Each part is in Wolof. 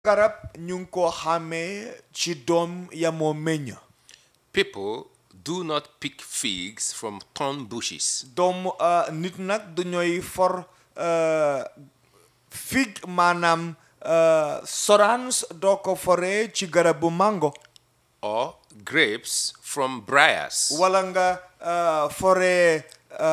garab ñu ngi ko xàmmee ci doom ya moo meññ. People do not pick figs from thorn bushes. doomu nit nag du ñooy for fig maanaam sorans doo ko foree ci garabu mango. Or grapes from briars. wala nga foree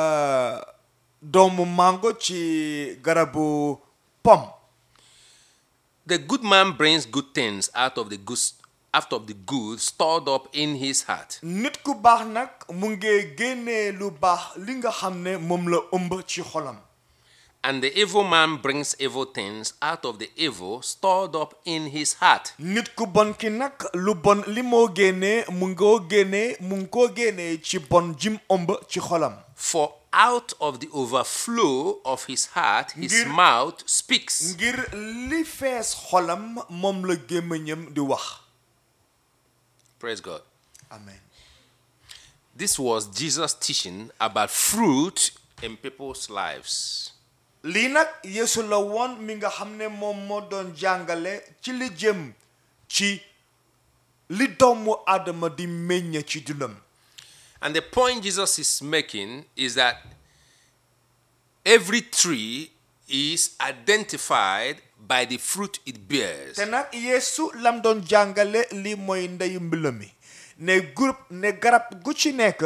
doomu mango ci garabu pom. The good man brings good things out of the good stored up in his heart. nit ku baax nag mu ngi génnee lu baax li nga xam ne moom la ëmb ci xolam. And the evil man brings evil things out of the evil stored up in his heart. nit ku bon ki nag lu bon li moo génnee mu ngi koo génnee ci bon jim ëmb ci xolam. For out of the overflow of his heart, his mouth speaks. ngir li fees xolam moom la gémmiñam di wax. Praise God. Amen. This was Jesus' teaching about fruit in people's lives. lii nag Yeesu la woon mi nga xam ne moom moo doon jàngale ci li jëm ci li doomu Aadama di meññ ci dundam. And the point Jesus is making is that every tree is identified by the fruit it bears. te nag Yeesu lam doon jàngale lii mooy ndeyu mbila mi ne garab gu ci nekk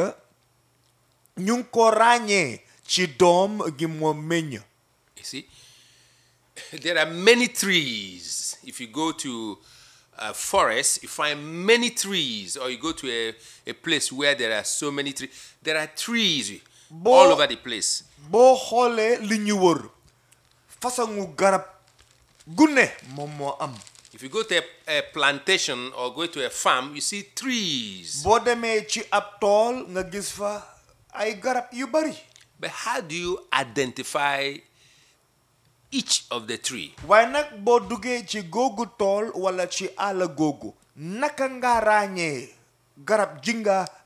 ñu ngi ko ràññee ci doom gi moo meññ. You see, there are many trees. If you go to a forest, you find many trees, or you go to a place where there are so many trees. There are trees all over the place. boo xoolee li ñu wër façonu garab gu ne moom moo am. If you go to a plantation or go to a farm, you see trees. boo demee ci ab tool nga gis fa ay garab yu bari. But how do you identify each of the tree? waaye nag boo duggee ci googu tool wala ci àll googu naka nga ràññee garab gi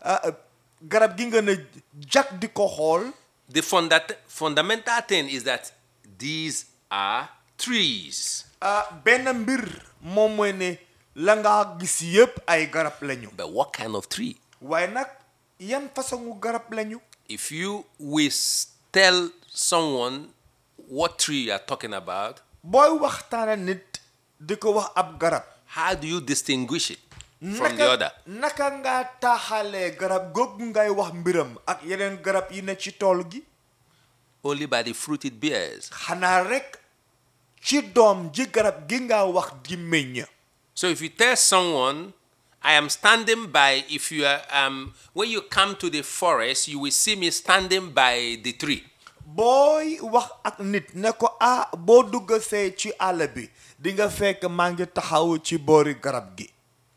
nga ne jak di ko xool. The fundamental thing is that these are trees. benn mbir moom mooy ne la nga gis yépp ay garab lañu. But what kind of tree? waaye nag yan façonu garab lañu. If you will tell someone what tree you are talking about, booy waxtaana nit di ko wax ab garab. how do you distinguish it from the other? naka nga taaxalee garab googu ngay wax mbiram ak yeneen garab yi ne ci tool gi. Only by the fruit it bears. xanaa rek ci doom ji garab gi nga wax di meññ. So if you tell someone, I am standing by, if you are, when you come to the forest, you will see me standing by the tree. booy wax ak nit ne ko boo duggasee ci àll bi di nga fekk maa ngi taxaw ci boori garab gi.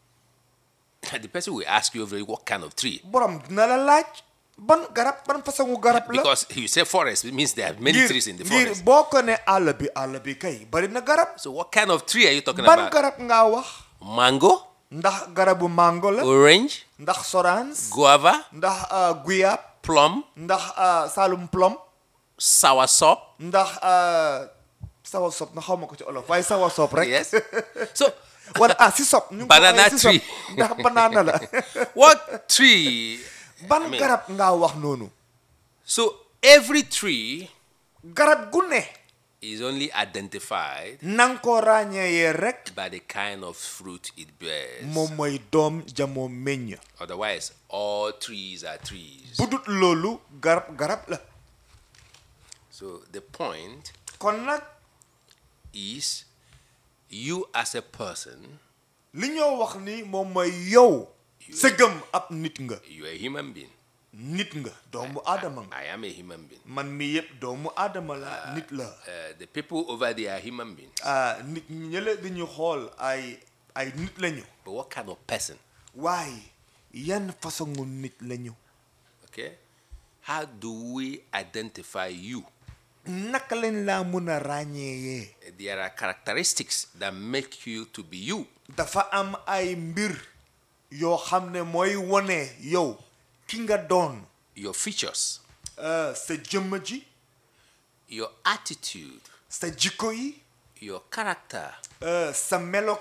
The person will ask you what kind of tree. borom dina la laaj ban façonu garab la. Because you say forest, it means there are many trees in the forest. ngir boo ko ne àll bi kay bari na garab. So what kind of tree are you talking ban about? garab nga wax. Mango? ndax garabu mango la. Orange? ndax sorans. Guava? ndax guyab. Plum? ndax salum plum. Soursop? ndax soursop na xaw ma ko ci olof waaye soursop rek. Yes. So wala si sop. ñu banana tree. ndax banana la. What tree? ban garab nga wax noonu. So every tree garab gu ne. is only identified nang ko ràññee rek. by the kind of fruit it bears. moom mooy doom ja moo meññ. Otherwise, all trees are trees. budut loolu garab la. So the point kon nag is, you as a person, li ñoo wax ni moom mooy yow. sëgëm ab nit nga. you are a human being. nit nga doomu aadama nga. I am a human being. man mi yëpp doomu aadama la nit la. The people over there are human beings. nit ñële di ñu xool ay nit lañu. But what kind of person? waaye yan façonu nit lañu. Okay? How do we identify you? naka leen laa mun a ràññee. There are characteristics that make you to be you. dafa am ay mbir yoo xam ne mooy wone yow ki nga doon. Your features. sa jëmm ji. Your attitude. sa jikko yi. your character. sa